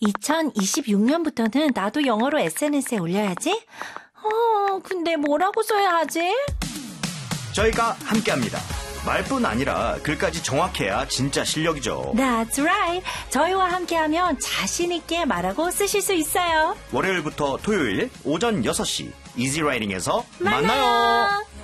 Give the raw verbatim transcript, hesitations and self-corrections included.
이천이십육 년부터는 나도 영어로 에스엔에스에 올려야지. 어, 근데 뭐라고 써야 하지? 저희가 함께합니다. 말뿐 아니라 글까지 정확해야 진짜 실력이죠. That's right. 저희와 함께하면 자신 있게 말하고 쓰실 수 있어요. 월요일부터 토요일 오전 여섯 시 이지라이팅에서 만나요. 만나요.